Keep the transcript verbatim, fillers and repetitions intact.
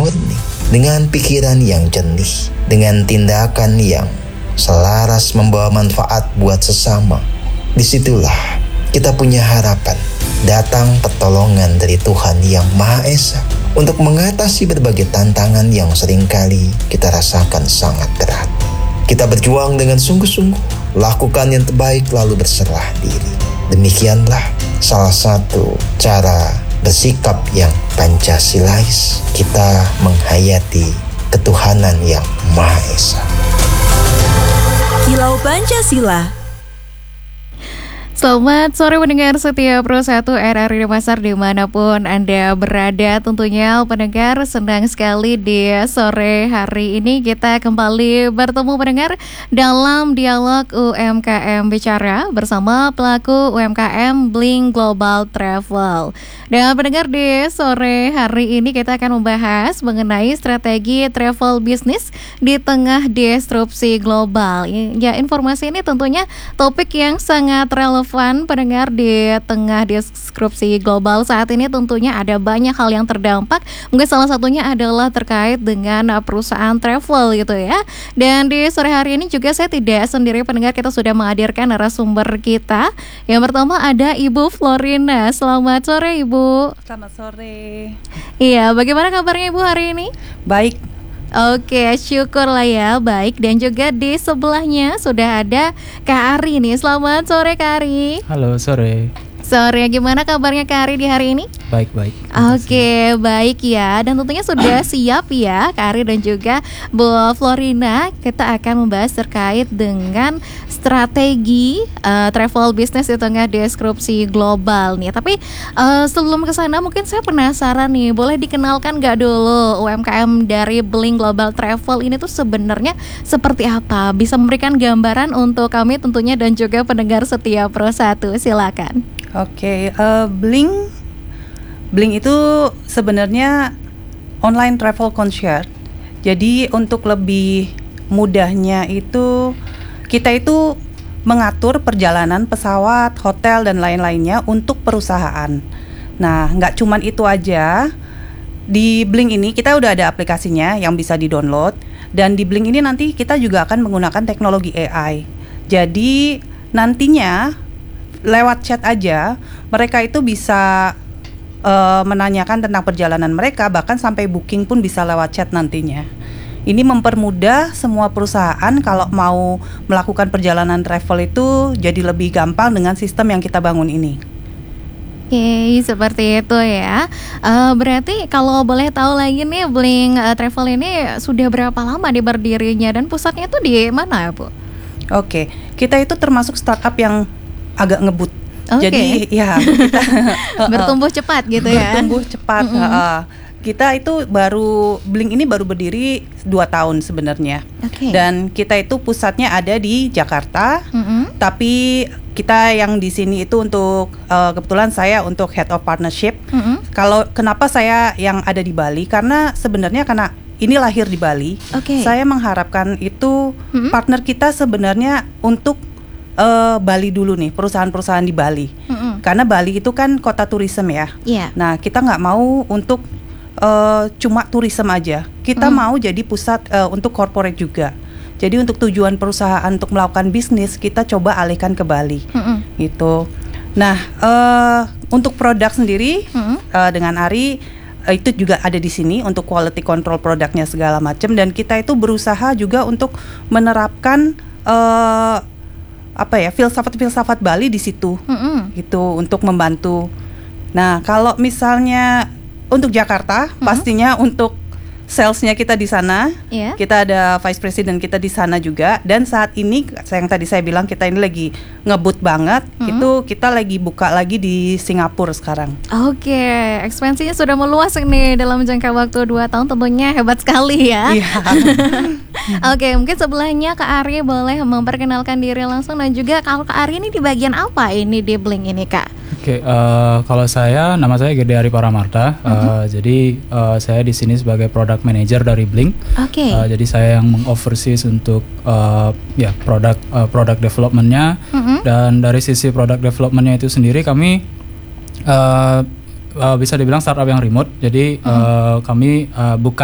murni, dengan pikiran yang jernih, dengan tindakan yang selaras membawa manfaat buat sesama. Disitulah kita punya harapan datang pertolongan dari Tuhan Yang Maha Esa untuk mengatasi berbagai tantangan yang seringkali kita rasakan sangat berat. Kita berjuang dengan sungguh-sungguh, lakukan yang terbaik lalu berserah diri. Demikianlah salah satu cara bersikap yang Pancasilais kita menghayati ketuhanan Yang Maha Esa. Kilau Pancasila. Selamat sore pendengar setia Pro satu R R I Denpasar dimanapun Anda berada. Tentunya pendengar senang sekali di sore hari ini kita kembali bertemu pendengar dalam dialog U M K M Bicara bersama pelaku U M K M Blink Global Travel. Dan pendengar di sore hari ini kita akan membahas mengenai strategi travel bisnis di tengah disrupsi global. Ya, informasi ini tentunya topik yang sangat relevan pendengar di tengah disrupsi global saat ini. Tentunya ada banyak hal yang terdampak. Mungkin salah satunya adalah terkait dengan perusahaan travel gitu ya. Dan di sore hari ini juga saya tidak sendiri pendengar, kita sudah menghadirkan narasumber kita. Yang pertama ada Ibu Florina. Selamat sore Ibu. Selamat sore. Iya, bagaimana kabarnya Ibu hari ini? Baik. Oke, syukurlah ya, baik. Dan juga di sebelahnya sudah ada Kak Ari nih. Selamat sore Kak Ari. Halo, sore. Sore, gimana kabarnya Kak Ari di hari ini? Baik-baik. Oke, baik ya. Dan tentunya sudah siap ya Kak Ari dan juga Bu Florina. Kita akan membahas terkait dengan strategi uh, travel business di tengah disrupsi global nih. Tapi uh, sebelum ke sana mungkin saya penasaran nih, boleh dikenalkan gak dulu U M K M dari Blink Global Travel ini tuh sebenarnya seperti apa? Bisa memberikan gambaran untuk kami tentunya dan juga pendengar setia Pro satu. Silakan. Oke, okay, uh, Blink Blink itu sebenarnya online travel concierge. Jadi untuk lebih mudahnya itu kita itu mengatur perjalanan pesawat, hotel dan lain-lainnya untuk perusahaan. Nah, nggak cuman itu aja. Di Blink ini kita udah ada aplikasinya yang bisa di-download, dan di Blink ini nanti kita juga akan menggunakan teknologi A I. Jadi nantinya lewat chat aja mereka itu bisa uh, menanyakan tentang perjalanan mereka, bahkan sampai booking pun bisa lewat chat nantinya. Ini mempermudah semua perusahaan kalau mau melakukan perjalanan travel itu jadi lebih gampang dengan sistem yang kita bangun ini. Oke, seperti itu ya. Uh, berarti kalau boleh tahu lagi nih, Blink uh, Travel ini sudah berapa lama di berdirinya dan pusatnya itu di mana ya Bu? Oke, kita itu termasuk startup yang agak ngebut. Okay. Jadi ya kita bertumbuh cepat gitu ya. Bertumbuh cepat. Mm-hmm. uh, kita itu baru Blink ini baru berdiri dua tahun sebenarnya. Okay. Dan kita itu pusatnya ada di Jakarta. Mm-hmm. Tapi kita yang di sini itu untuk uh, kebetulan saya untuk Head of Partnership. Mm-hmm. Kalau kenapa saya yang ada di Bali? Karena sebenarnya karena ini lahir di Bali. Okay. Saya mengharapkan itu mm-hmm. partner kita sebenarnya untuk Uh, Bali dulu nih, perusahaan-perusahaan di Bali. Mm-hmm. Karena Bali itu kan kota turisme ya. Yeah. Nah, kita nggak mau untuk uh, cuma turisme aja. Kita mm. mau jadi pusat uh, untuk corporate juga. Jadi untuk tujuan perusahaan untuk melakukan bisnis, kita coba alihkan ke Bali. Mm-hmm. Gitu. Nah, uh, untuk produk sendiri mm-hmm. uh, dengan Ari uh, itu juga ada di sini untuk quality control produknya segala macam, dan kita itu berusaha juga untuk menerapkan uh, apa ya, filsafat-filsafat Bali di situ, mm-hmm. gitu untuk membantu. Nah, kalau misalnya untuk Jakarta, mm-hmm. pastinya untuk salesnya kita di sana, yeah. kita ada vice president kita di sana juga. Dan saat ini, yang tadi saya bilang kita ini lagi ngebut banget, mm-hmm. itu kita lagi buka lagi di Singapura sekarang. Oke, okay. Ekspansinya sudah meluas nih dalam jangka waktu dua tahun, tentunya hebat sekali ya. Yeah. Oke, okay, mungkin sebelahnya Kak Ari boleh memperkenalkan diri langsung, dan juga kalau Kak Ari ini di bagian apa ini di Blink ini Kak? Oke, okay, uh, kalau saya, nama saya Gede Ari Paramarta. Uh, uh-huh. Jadi uh, saya di sini sebagai product manager dari Blink. Oke. Okay. Uh, jadi saya yang mengoversees untuk uh, ya produk uh, product developmentnya. Uh-huh. Dan dari sisi product developmentnya itu sendiri kami uh, uh, bisa dibilang startup yang remote. Jadi uh-huh. uh, kami uh, bukan